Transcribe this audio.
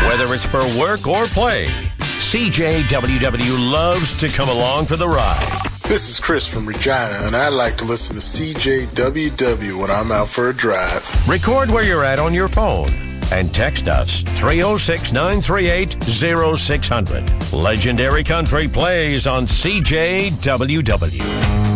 Whether it's for work or play, CJWW loves to come along for the ride. This is Chris from Regina, and I like to listen to CJWW when I'm out for a drive. Record where you're at on your phone and text us 306-938-0600. Legendary Country plays on CJWW.